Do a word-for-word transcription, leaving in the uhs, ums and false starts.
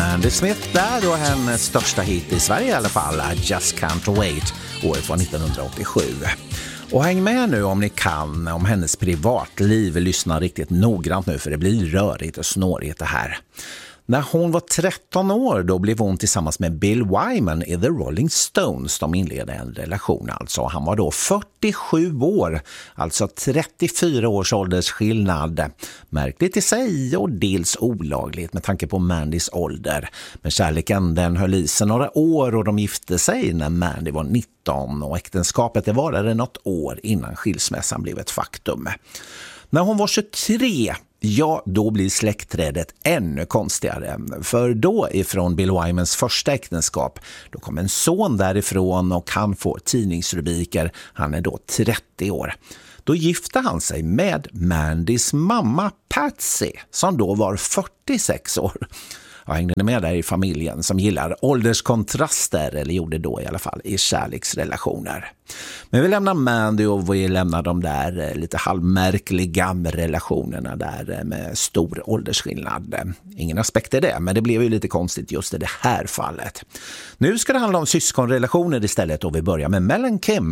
Mandy Smith där och hennes största hit i Sverige i alla fall, I Just Can't Wait, året var nittonhundraåttiosju. Och häng med nu om ni kan om hennes privatliv. Lyssna riktigt noggrant nu för det blir rörigt och snårigt det här. När hon var tretton år då blev hon tillsammans med Bill Wyman i The Rolling Stones. De inledde en relation alltså. Han var då fyrtiosju år, alltså trettiofyra års åldersskillnad. Märkligt i sig och dels olagligt med tanke på Mandys ålder. Men kärleken den höll i sig några år och de gifte sig när Mandy var nitton. Och äktenskapet det varade något år innan skilsmässan blev ett faktum. När hon var tjugotre, ja, då blir släktträdet ännu konstigare. För då ifrån Bill Wymans första äktenskap, då kom en son därifrån och han får tidningsrubriker. Han är då trettio år. Då gifte han sig med Mandys mamma Patsy, som då var fyrtiosex år. Jag hängde med där i familjen som gillar ålderskontraster, eller gjorde då i alla fall, i kärleksrelationer. Men vi lämnar Mandy och vi lämnar de där lite halvmärkliga relationerna där med stor åldersskillnad. Ingen aspekt är det, men det blev ju lite konstigt just i det här fallet. Nu ska det handla om syskonrelationer istället och vi börjar med Mel and Kim